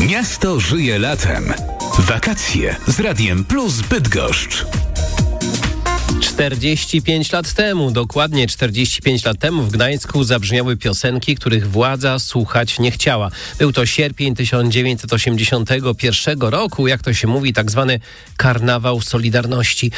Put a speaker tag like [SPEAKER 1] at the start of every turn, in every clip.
[SPEAKER 1] Miasto żyje latem. Wakacje z Radiem Plus Bydgoszcz.
[SPEAKER 2] 45 lat temu, dokładnie 45 lat temu w Gdańsku zabrzmiały piosenki, których władza słuchać nie chciała. Był to sierpień 1981 roku, jak to się mówi, tak zwany Karnawał Solidarności.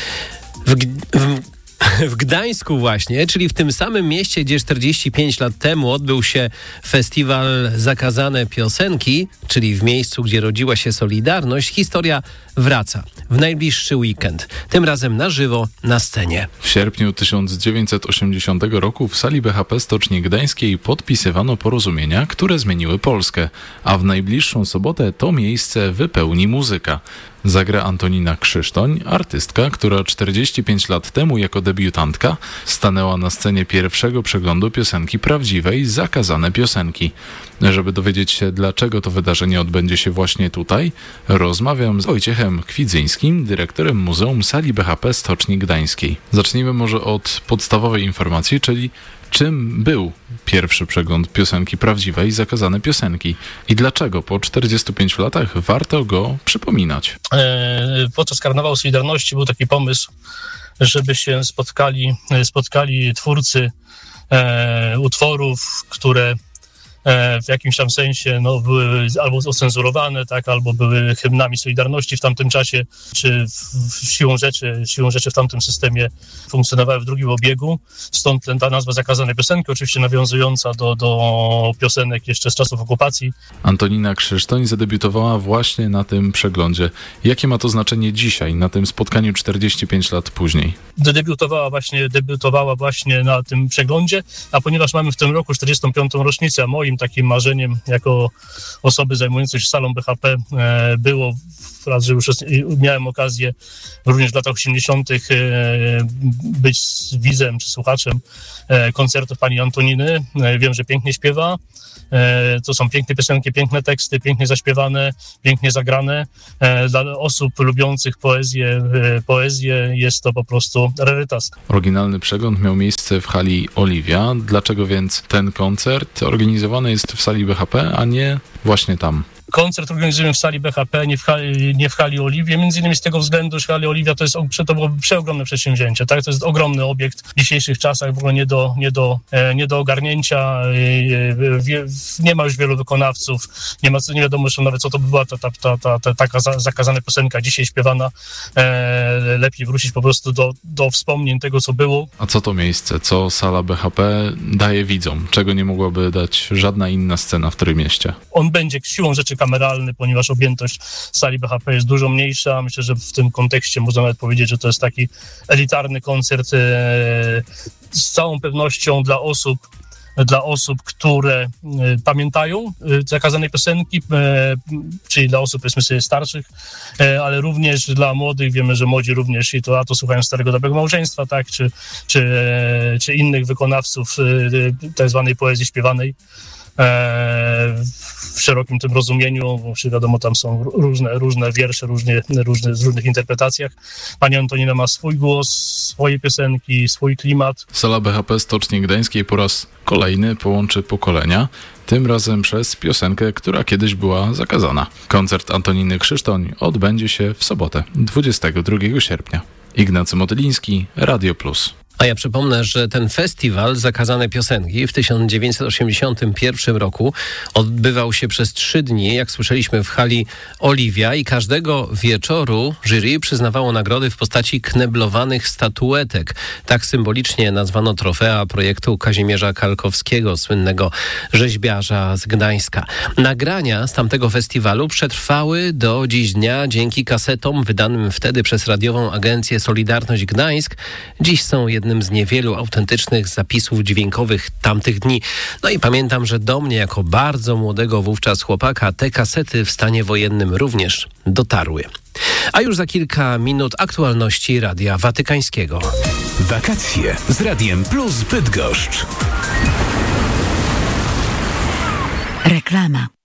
[SPEAKER 2] W Gdańsku właśnie, czyli w tym samym mieście, gdzie 45 lat temu odbył się festiwal Zakazane Piosenki, czyli w miejscu, gdzie rodziła się Solidarność, historia wraca w najbliższy weekend. Tym razem na żywo, na scenie.
[SPEAKER 3] W sierpniu 1980 roku w sali BHP Stoczni Gdańskiej podpisywano porozumienia, które zmieniły Polskę, a w najbliższą sobotę to miejsce wypełni muzyka. Zagra Antonina Krzysztoń, artystka, która 45 lat temu jako debiutantka stanęła na scenie pierwszego przeglądu piosenki prawdziwej Zakazane Piosenki. Żeby dowiedzieć się, dlaczego to wydarzenie odbędzie się właśnie tutaj, rozmawiam z Wojciechem Kwidzyńskim, dyrektorem Muzeum Sali BHP Stoczni Gdańskiej. Zacznijmy może od podstawowej informacji, czyli czym był pierwszy przegląd piosenki prawdziwej Zakazane Piosenki i dlaczego po 45 latach warto go przypominać?
[SPEAKER 4] Podczas Karnawału Solidarności był taki pomysł, żeby się spotkali twórcy utworów, które w jakimś tam sensie były albo ocenzurowane, tak, albo były hymnami Solidarności w tamtym czasie, czy siłą rzeczy w tamtym systemie funkcjonowały w drugim obiegu. Stąd ta nazwa Zakazane Piosenki, oczywiście nawiązująca do piosenek jeszcze z czasów okupacji. Antonina Krzysztoń zadebiutowała właśnie na tym przeglądzie. Jakie ma to znaczenie dzisiaj, na tym spotkaniu 45 lat później? Debiutowała właśnie na tym przeglądzie, a ponieważ mamy w tym roku 45. rocznicę, a moim takim marzeniem jako osoby zajmującej się salą BHP było, raz, że już miałem okazję również w latach 80. być widzem czy słuchaczem koncertów pani Antoniny. Wiem, że pięknie śpiewa. To są piękne piosenki, piękne teksty, pięknie zaśpiewane, pięknie zagrane. Dla osób lubiących poezję jest to po prostu rarytas. Oryginalny przegląd miał miejsce w hali Oliwia. Dlaczego więc ten koncert organizowany jest w sali BHP, a nie właśnie tam? Koncert organizujemy w sali BHP, nie w hali Oliwie, między innymi z tego względu, że hala Oliwia to było przeogromne przedsięwzięcie, tak? To jest ogromny obiekt w dzisiejszych czasach, w ogóle nie do ogarnięcia, nie ma już wielu wykonawców, nie wiadomo jeszcze nawet co to była taka zakazana piosenka dzisiaj śpiewana, lepiej wrócić po prostu do wspomnień tego, co było. A co to miejsce, co sala BHP daje widzom, czego nie mogłaby dać żadna inna scena w Trójmieście? On będzie siłą rzeczy kameralny, ponieważ objętość sali BHP jest dużo mniejsza. Myślę, że w tym kontekście można nawet powiedzieć, że to jest taki elitarny koncert z całą pewnością dla osób, które pamiętają Zakazane Piosenki, czyli dla osób, powiedzmy sobie, starszych, ale również dla młodych. Wiemy, że młodzi również to słuchają Starego Dobrego Małżeństwa, tak, czy innych wykonawców tak zwanej poezji śpiewanej. W szerokim tym rozumieniu, bo wiadomo, tam są różne wiersze, z różnych interpretacjach. Pani Antonina ma swój głos, swoje piosenki, swój klimat. Sala BHP Stoczni Gdańskiej po raz kolejny połączy pokolenia, tym razem przez piosenkę, która kiedyś była zakazana. Koncert Antoniny Krzysztoń odbędzie się w sobotę, 22 sierpnia. Ignacy Motyliński, Radio Plus.
[SPEAKER 2] A ja przypomnę, że ten festiwal Zakazane Piosenki w 1981 roku odbywał się przez 3 dni, jak słyszeliśmy, w hali Oliwia i każdego wieczoru jury przyznawało nagrody w postaci kneblowanych statuetek. Tak symbolicznie nazwano trofea projektu Kazimierza Kalkowskiego, słynnego rzeźbiarza z Gdańska. Nagrania z tamtego festiwalu przetrwały do dziś dnia dzięki kasetom wydanym wtedy przez radiową agencję Solidarność Gdańsk. Dziś są jednym z niewielu autentycznych zapisów dźwiękowych tamtych dni. No i pamiętam, że do mnie jako bardzo młodego wówczas chłopaka te kasety w stanie wojennym również dotarły. A już za kilka minut aktualności Radia Watykańskiego.
[SPEAKER 1] Wakacje z Radiem Plus Bydgoszcz.
[SPEAKER 5] Reklama.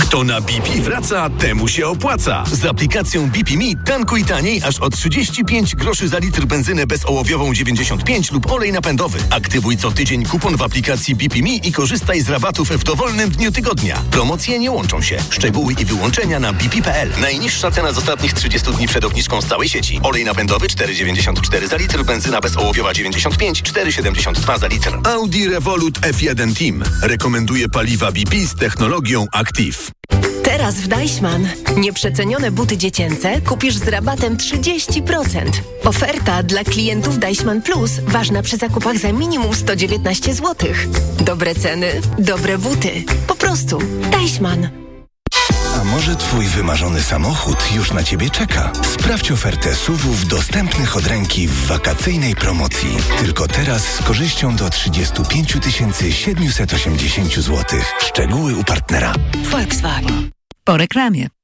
[SPEAKER 5] To na BP wraca, temu się opłaca. Z aplikacją BP Me tankuj taniej aż o 35 groszy za litr benzynę bezołowiową 95 lub olej napędowy. Aktywuj co tydzień kupon w aplikacji BP Me i korzystaj z rabatów w dowolnym dniu tygodnia. Promocje nie łączą się. Szczegóły i wyłączenia na bp.pl. Najniższa cena z ostatnich 30 dni przed obniżką z całej sieci. Olej napędowy 4,94 za litr, benzyna bezołowiowa 95, 4,72 za litr.
[SPEAKER 6] Audi Revolut F1 Team rekomenduje paliwa BP z technologią Active.
[SPEAKER 7] Teraz w Deichmann nieprzecenione buty dziecięce kupisz z rabatem 30%. Oferta dla klientów Deichmann Plus ważna przy zakupach za minimum 119 zł. Dobre ceny, dobre buty. Po prostu Deichmann.
[SPEAKER 8] A może twój wymarzony samochód już na ciebie czeka? Sprawdź ofertę SUV-ów dostępnych od ręki w wakacyjnej promocji. Tylko teraz z korzyścią do 35 780 zł. Szczegóły u partnera.
[SPEAKER 7] Volkswagen.
[SPEAKER 9] Po reklamie.